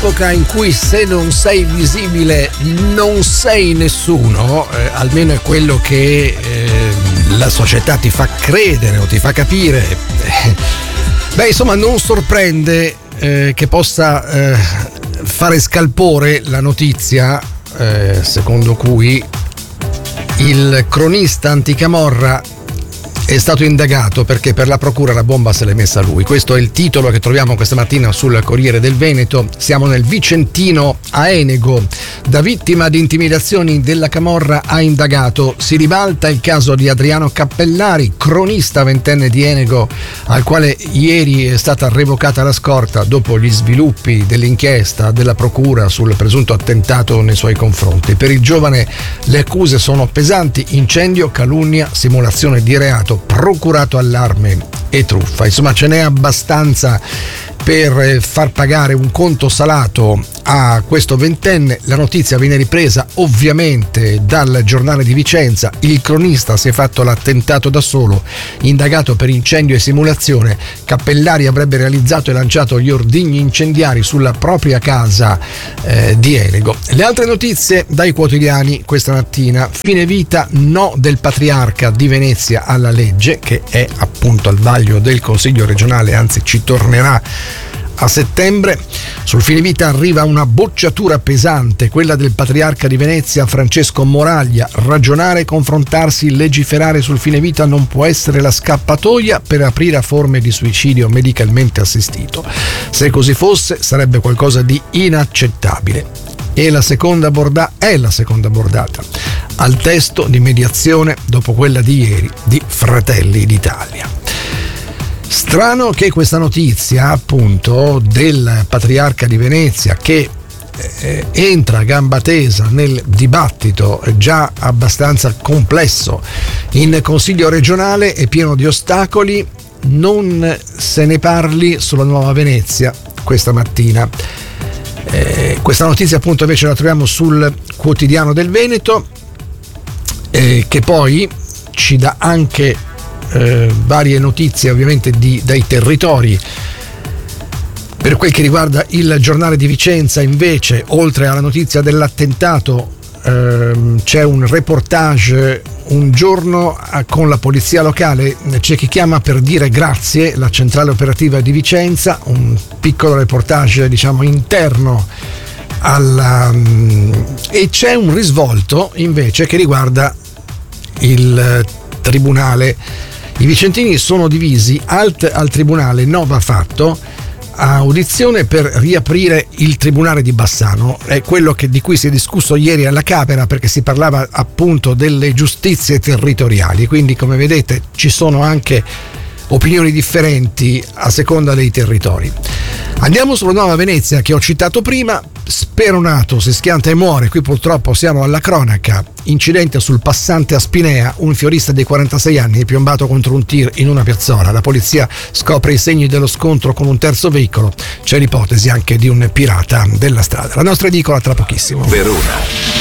un'epoca in cui se non sei visibile non sei nessuno, almeno è quello che la società ti fa credere o ti fa capire. Beh, insomma, non sorprende che possa fare scalpore la notizia secondo cui il cronista anticamorra è stato indagato perché per la procura la bomba se l'è messa lui. Questo è il titolo che troviamo questa mattina sul Corriere del Veneto. Siamo nel Vicentino a Enego. Da vittima di intimidazioni della camorra a indagato. Si ribalta il caso di Adriano Cappellari, cronista ventenne di Enego, al quale ieri è stata revocata la scorta dopo gli sviluppi dell'inchiesta della procura sul presunto attentato nei suoi confronti. Per il giovane le accuse sono pesanti: incendio, calunnia, simulazione di reato, procurato allarme e truffa. Insomma, ce n'è abbastanza per far pagare un conto salato a questo ventenne. La notizia viene ripresa ovviamente dal Giornale di Vicenza. Il cronista si è fatto l'attentato da solo, indagato per incendio e simulazione. Cappellari avrebbe realizzato e lanciato gli ordigni incendiari sulla propria casa di Enego. Le altre notizie dai quotidiani questa mattina: fine vita, no del patriarca di Venezia alla legge, che è appunto al vaglio del Consiglio regionale, anzi ci tornerà a settembre. Sul fine vita arriva una bocciatura pesante, quella del patriarca di Venezia Francesco Moraglia. Ragionare, confrontarsi, legiferare sul fine vita non può essere la scappatoia per aprire a forme di suicidio medicalmente assistito. Se così fosse, sarebbe qualcosa di inaccettabile. E la seconda bordata al testo di mediazione dopo quella di ieri di Fratelli d'Italia. Strano che questa notizia, appunto, del patriarca di Venezia che entra a gamba tesa nel dibattito già abbastanza complesso in Consiglio regionale e pieno di ostacoli, non se ne parli sulla Nuova Venezia questa mattina. Questa notizia appunto invece la troviamo sul Quotidiano del Veneto, che poi ci dà anche varie notizie ovviamente dai territori. Per quel che riguarda il Giornale di Vicenza invece, oltre alla notizia dell'attentato, c'è un reportage, un giorno con la polizia locale, c'è chi chiama per dire grazie, la centrale operativa di Vicenza, un piccolo reportage diciamo interno e c'è un risvolto invece che riguarda il tribunale. I vicentini sono divisi, al tribunale no va fatto, audizione per riaprire il tribunale di Bassano, è quello di cui si è discusso ieri alla Camera, perché si parlava appunto delle giustizie territoriali, quindi come vedete ci sono anche opinioni differenti a seconda dei territori. Andiamo sulla Nuova Venezia che ho citato prima. Speronato si schianta e muore. Qui purtroppo siamo alla cronaca. Incidente sul passante a Spinea, un fiorista dei 46 anni è piombato contro un tir in una piazzola. La polizia scopre i segni dello scontro con un terzo veicolo. C'è l'ipotesi anche di un pirata della strada. La nostra edicola tra pochissimo. Verona.